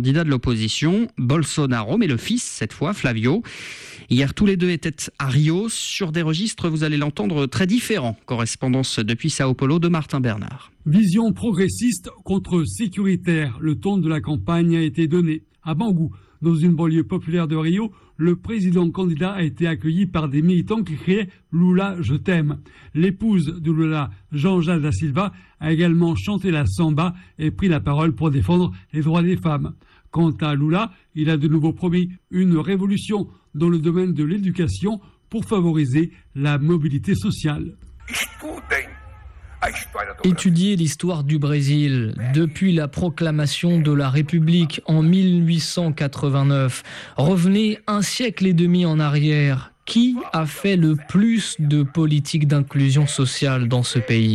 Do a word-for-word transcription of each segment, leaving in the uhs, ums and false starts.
candidats de l'opposition, Bolsonaro, mais le fils cette fois, Flavio. Hier, tous les deux étaient à Rio, sur des registres, vous allez l'entendre, très différents. Correspondance depuis Sao Paulo de Martin Bernard. Vision progressiste contre sécuritaire. Le ton de la campagne a été donné. À Bangu, dans une banlieue populaire de Rio, le président candidat a été accueilli par des militants qui criaient « Lula, je t'aime ». L'épouse de Lula, Janja da Silva, a également chanté la samba et pris la parole pour défendre les droits des femmes. Quant à Lula, il a de nouveau promis une révolution dans le domaine de l'éducation pour favoriser la mobilité sociale. Étudiez l'histoire du Brésil depuis la proclamation de la République en mille huit cent quatre-vingt-neuf. Revenez un siècle et demi en arrière. Qui a fait le plus de politique d'inclusion sociale dans ce pays ?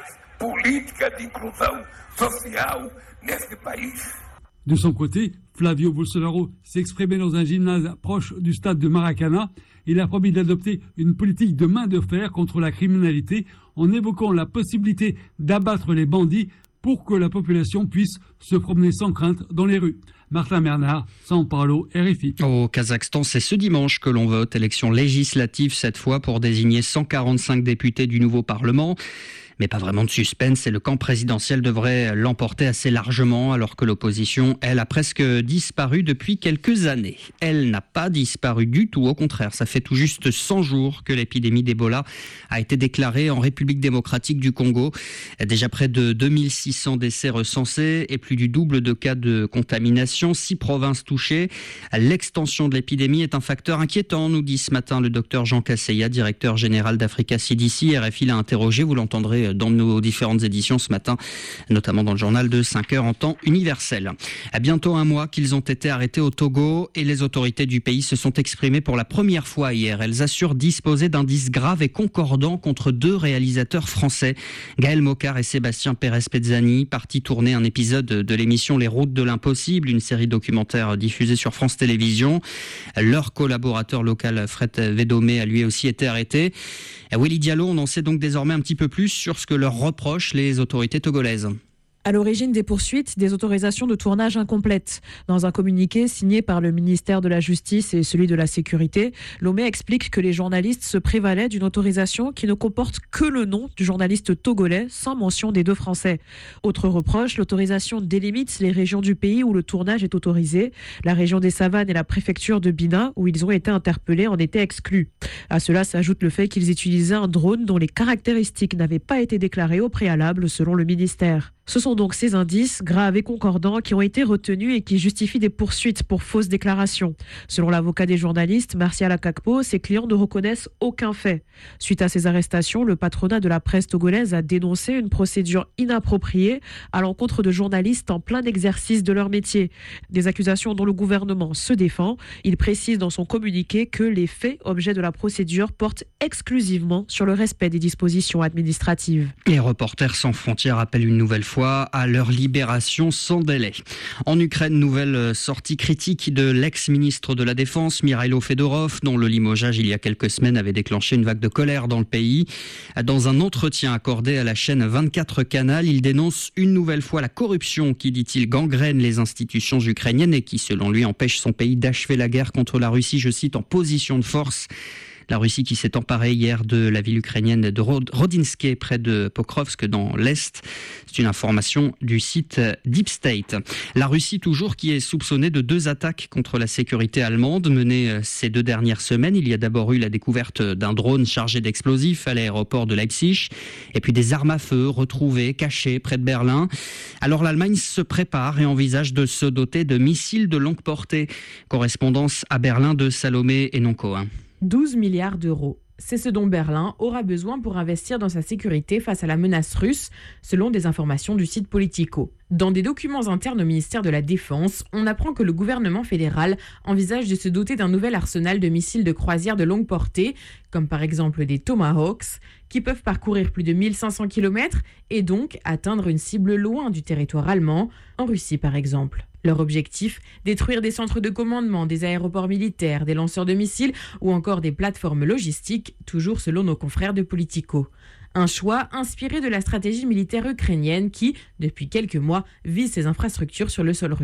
De son côté, Flavio Bolsonaro s'exprimait dans un gymnase proche du stade de Maracana. Il a promis d'adopter une politique de main de fer contre la criminalité en évoquant la possibilité d'abattre les bandits pour que la population puisse se promener sans crainte dans les rues. Martin Bernard, São Paulo, R F I. Au Kazakhstan, c'est ce dimanche que l'on vote. Élection législative cette fois pour désigner cent quarante-cinq députés du nouveau Parlement. Mais pas vraiment de suspense, et le camp présidentiel devrait l'emporter assez largement, alors que l'opposition, elle, a presque disparu depuis quelques années. Elle n'a pas disparu du tout, au contraire, ça fait tout juste cent jours que l'épidémie d'Ebola a été déclarée en République démocratique du Congo. Déjà près de deux mille six cents décès recensés et plus du double de cas de contamination, six provinces touchées. L'extension de l'épidémie est un facteur inquiétant, nous dit ce matin le docteur Jean Casseya, directeur général d'Africa C D C. R F I l'a interrogé, vous l'entendrez dans nos différentes éditions ce matin, notamment dans le journal de cinq heures en temps universel. À bientôt un mois qu'ils ont été arrêtés au Togo et les autorités du pays se sont exprimées pour la première fois hier. Elles assurent disposer d'indices graves et concordants contre deux réalisateurs français, Gaël Mocar et Sébastien Pérez-Pezzani, partis tourner un épisode de l'émission Les Routes de l'Impossible, une série documentaire diffusée sur France Télévisions. Leur collaborateur local, Fred Védomé, a lui aussi été arrêté. Willy Diallo, on en sait donc désormais un petit peu plus sur ce que leur reprochent les autorités togolaises. À l'origine des poursuites, des autorisations de tournage incomplètes. Dans un communiqué signé par le ministère de la Justice et celui de la Sécurité, Lomé explique que les journalistes se prévalaient d'une autorisation qui ne comporte que le nom du journaliste togolais, sans mention des deux Français. Autre reproche, l'autorisation délimite les régions du pays où le tournage est autorisé. La région des Savanes et la préfecture de Bina, où ils ont été interpellés, en étaient exclus. À cela s'ajoute le fait qu'ils utilisaient un drone dont les caractéristiques n'avaient pas été déclarées au préalable, selon le ministère. Ce sont donc ces indices, graves et concordants, qui ont été retenus et qui justifient des poursuites pour fausses déclarations. Selon l'avocat des journalistes, Martial Akakpo, ses clients ne reconnaissent aucun fait. Suite à ces arrestations, le patronat de la presse togolaise a dénoncé une procédure inappropriée à l'encontre de journalistes en plein exercice de leur métier. Des accusations dont le gouvernement se défend. Il précise dans son communiqué que les faits objets de la procédure portent exclusivement sur le respect des dispositions administratives. Et Reporters sans frontières appelle une nouvelle fois à leur libération sans délai. En Ukraine, nouvelle sortie critique de l'ex-ministre de la Défense, Mikhailo Fedorov, dont le limogeage il y a quelques semaines avait déclenché une vague de colère dans le pays. Dans un entretien accordé à la chaîne vingt-quatre Canal, il dénonce une nouvelle fois la corruption qui, dit-il, gangrène les institutions ukrainiennes et qui, selon lui, empêche son pays d'achever la guerre contre la Russie, je cite, en position de force. La Russie qui s'est emparée hier de la ville ukrainienne de Rodinske, près de Pokrovsk, dans l'Est. C'est une information du site Deep State. La Russie, toujours, qui est soupçonnée de deux attaques contre la sécurité allemande menées ces deux dernières semaines. Il y a d'abord eu la découverte d'un drone chargé d'explosifs à l'aéroport de Leipzig, et puis des armes à feu retrouvées, cachées près de Berlin. Alors l'Allemagne se prépare et envisage de se doter de missiles de longue portée. Correspondance à Berlin de Salomé Enoncoa. douze milliards d'euros. C'est ce dont Berlin aura besoin pour investir dans sa sécurité face à la menace russe, selon des informations du site Politico. Dans des documents internes au ministère de la Défense, on apprend que le gouvernement fédéral envisage de se doter d'un nouvel arsenal de missiles de croisière de longue portée, comme par exemple des Tomahawks, qui peuvent parcourir plus de mille cinq cents kilomètres et donc atteindre une cible loin du territoire allemand, en Russie par exemple. Leur objectif, détruire des centres de commandement, des aéroports militaires, des lanceurs de missiles ou encore des plateformes logistiques, toujours selon nos confrères de Politico. Un choix inspiré de la stratégie militaire ukrainienne qui, depuis quelques mois, vise ses infrastructures sur le sol russe.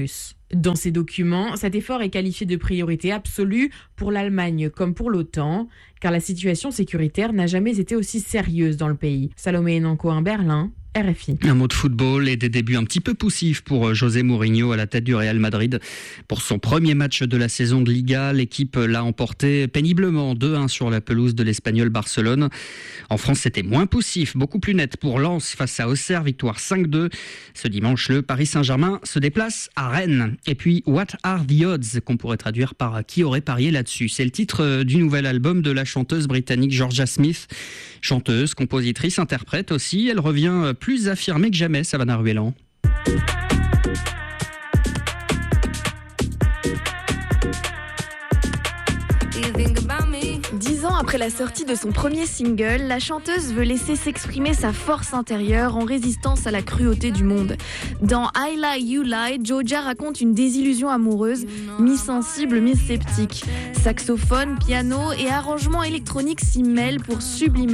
Dans ces documents, cet effort est qualifié de priorité absolue pour l'Allemagne comme pour l'OTAN, car la situation sécuritaire n'a jamais été aussi sérieuse dans le pays. Salomé Enancoin, Berlin, R F I. Un mot de football et des débuts un petit peu poussifs pour José Mourinho à la tête du Real Madrid. Pour son premier match de la saison de Liga, l'équipe l'a emporté péniblement deux un sur la pelouse de l'Espagnol Barcelone. En France, c'était moins poussif, beaucoup plus net pour Lens face à Auxerre, victoire cinq deux. Ce dimanche, le Paris Saint-Germain se déplace à Rennes. Et puis, What are the odds, qu'on pourrait traduire par qui aurait parié là-dessus. C'est le titre du nouvel album de la chanteuse britannique Georgia Smith. Chanteuse, compositrice, interprète aussi. Elle revient plus affirmée que jamais, Savannah Ruellan. Dix ans après la sortie de son premier single, la chanteuse veut laisser s'exprimer sa force intérieure en résistance à la cruauté du monde. Dans I Lie, You Lie, Georgia raconte une désillusion amoureuse, mi-sensible, mi-sceptique. Saxophone, piano et arrangements électroniques s'y mêlent pour sublimer